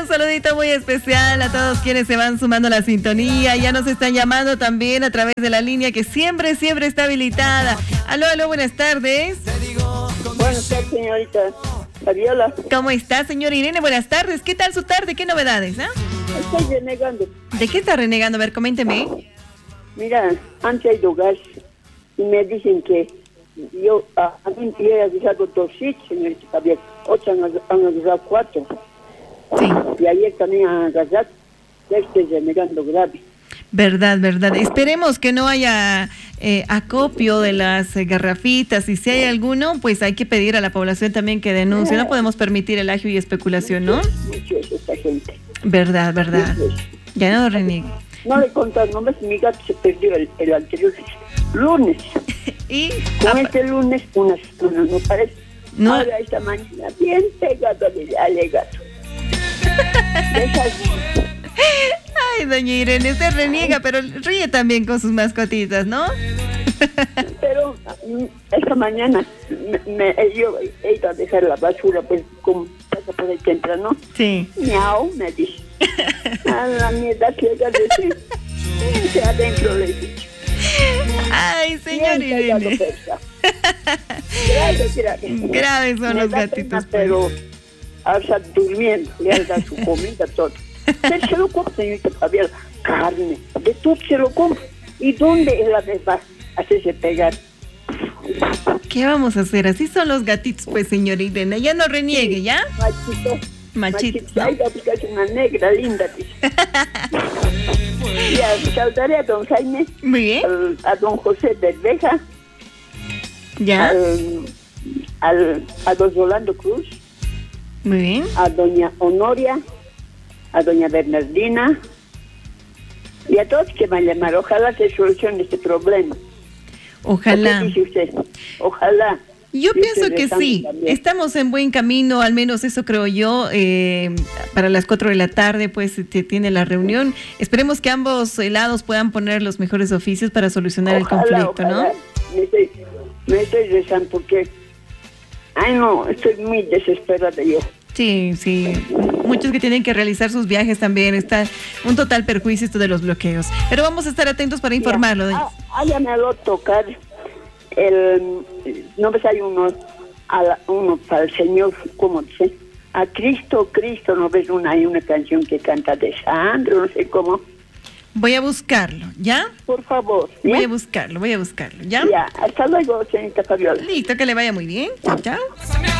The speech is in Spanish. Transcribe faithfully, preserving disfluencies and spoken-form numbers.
un saludito muy especial a todos quienes se van sumando a la sintonía. Ya nos están llamando también a través de la línea que siempre, siempre está habilitada. Aló, aló, buenas tardes. Buenas tardes, señorita Fabiola. ¿Cómo está, señor Irene? Buenas tardes. ¿Qué tal su tarde? ¿Qué novedades? ¿Ah? Estoy renegando. ¿De qué está renegando? A ver, coménteme. Mira, antes hay dos gas y me dicen que yo a, a mí me he avisado dos sitios, señorita Fabiola. Otros han, han avisado cuatro. Sí. Y ayer también han avisado. Ya estoy renegando grave. Verdad, verdad. Esperemos que no haya eh, acopio de las eh, garrafitas. Y si hay alguno, pues hay que pedir a la población también que denuncie. No podemos permitir el agio y especulación, ¿no? Mucho es esta gente. Verdad, verdad. Ya no reniegue. No le contas nombres, mi gato se perdió el, el anterior lunes. Y con ah, este lunes, unas, unas no parece. No. Ahora esta mañana, bien pegado al, al gato. Esas... Ay, doña Irene, usted reniega, pero ríe también con sus mascotitas, ¿no? Pero esta mañana me, me, yo he ido a dejar la basura, pues como pasa por ahí temprano. Sí. Miau, me dice. A la mierda que llega a decir. Se adentro le dice. Ay, señor Irene. Grave, grave. Graves son Me los da gatitos. pena, pero hasta durmiendo, le da su comida, todo. Usted se lo compra, señorita Fabiola, carne, de todo se lo compra. ¿Y dónde es la verdad? Hacerse pegar. ¿Qué vamos a hacer? Así son los gatitos, pues, señor Irene. Ya no reniegue, Sí, ¿ya? Machito. Machito, ¿no? Hay que una negra linda, dice. Ya, saludaré a don Jaime. Muy bien. Al, a don José Berbeja. ¿Ya? Al, al, a don Rolando Cruz. Muy bien. A doña Honoria. A doña Bernardina. Y a todos que van a llamar. Ojalá se solucione este problema. Ojalá. ¿Qué dice usted? Ojalá. Yo Yo pienso estoy que rezando sí, también. estamos en buen camino, al menos eso creo yo. Eh, para las cuatro de la tarde pues se tiene la reunión. Esperemos que ambos lados puedan poner los mejores oficios para solucionar Ojalá, el conflicto, ojalá. ¿no? Me estoy, me estoy rezando porque, ay no, estoy muy desesperada yo. Sí, sí, muchos que tienen que realizar sus viajes también, está un total perjuicio esto de los bloqueos. Pero vamos a estar atentos para informarlo. Ah, háganmelo tocar el, no ves hay uno, a la, uno para el Señor, ¿cómo dice? A Cristo, Cristo, no ves una, hay una canción que canta de Sandro, no sé cómo. Voy a buscarlo, ¿ya? Por favor. ¿ya? Voy a buscarlo, voy a buscarlo, ¿ya? Ya, hasta luego, señorita Fabiola. Listo, que le vaya muy bien. Chao, chao.